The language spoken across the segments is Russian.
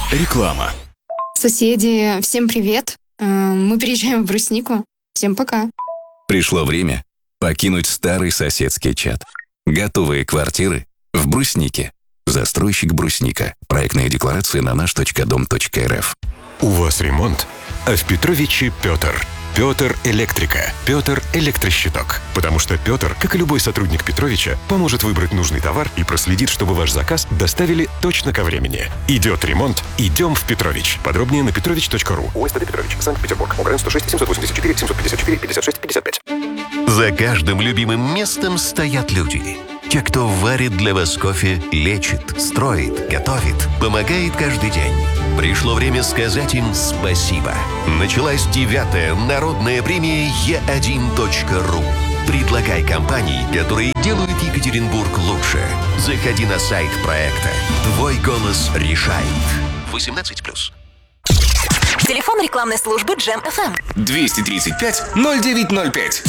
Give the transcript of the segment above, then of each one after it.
Реклама. Соседи, всем привет. Мы переезжаем в Бруснику. Всем пока. Пришло время покинуть старый соседский чат. Готовые квартиры в Бруснике. Застройщик Брусника. Проектная декларация на наш.дом.рф. У вас ремонт, а в Петровиче Петр. Петр Электрика. Петр Электрощиток. Потому что Петр, как и любой сотрудник Петровича, поможет выбрать нужный товар и проследит, чтобы ваш заказ доставили точно ко времени. Идет ремонт, идем в Петрович. Подробнее на petrovich.ru. УСТД Петрович, Санкт-Петербург. ОГРН 106 784 754 56 55. За каждым любимым местом стоят люди. Те, кто варит для вас кофе, лечит, строит, готовит, помогает каждый день. Пришло время сказать им спасибо. Началась 9-я народная премия Е1.ру. Предлагай компании, которые делают Екатеринбург лучше. Заходи на сайт проекта. Твой голос решает. 18+. Телефон рекламной службы Джем FM. 235-0905.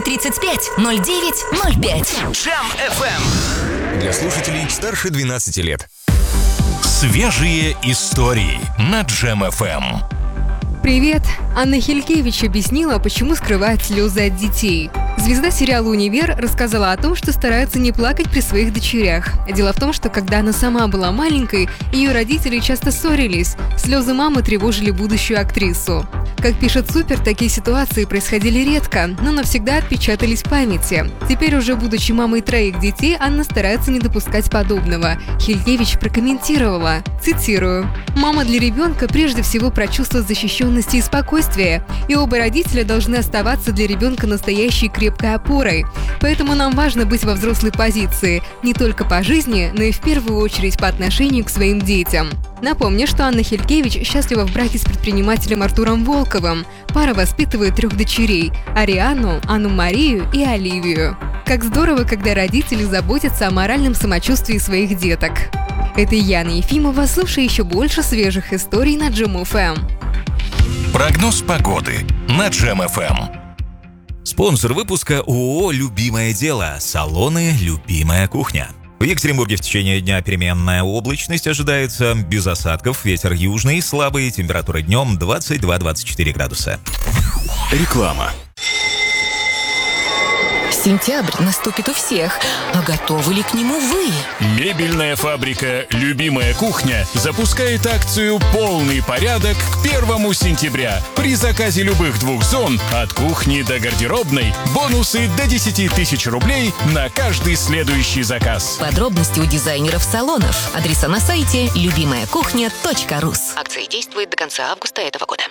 235-0905. Джем FM. Для слушателей старше 12 лет. Свежие истории на Джем FM. Привет! Анна Хилькевич объяснила, почему скрывает слезы от детей. Звезда сериала «Универ» рассказала о том, что старается не плакать при своих дочерях. Дело в том, что когда она сама была маленькой, ее родители часто ссорились. Слезы мамы тревожили будущую актрису. Как пишет Супер, такие ситуации происходили редко, но навсегда отпечатались в памяти. Теперь уже будучи мамой 3 детей, Анна старается не допускать подобного. Хилькевич прокомментировала, цитирую: «Мама для ребенка прежде всего про чувство защищенности и спокойствия, и оба родителя должны оставаться для ребенка настоящей крепкой опорой. Поэтому нам важно быть во взрослой позиции, не только по жизни, но и в первую очередь по отношению к своим детям». Напомню, что Анна Хилькевич счастлива в браке с предпринимателем Артуром Волковым. Пара воспитывает 3 дочерей – Ариану, Анну-Марию и Оливию. Как здорово, когда родители заботятся о моральном самочувствии своих деток. Это Яна Ефимова. Слушай еще больше свежих историй на Джем FM. Прогноз погоды на Джем FM. Спонсор выпуска ООО «Любимое дело». Салоны «Любимая кухня». В Екатеринбурге в течение дня переменная облачность ожидается, без осадков, ветер южный, слабый, температура днем 22-24 градуса. Реклама. Сентябрь наступит у всех, а готовы ли к нему вы? Мебельная фабрика «Любимая кухня» запускает акцию «Полный порядок» к 1 сентября. При заказе любых 2 зон, от кухни до гардеробной, бонусы до 10 тысяч рублей на каждый следующий заказ. Подробности у дизайнеров салонов. Адреса на сайте любимаякухня.рус. Акция действует до конца августа этого года.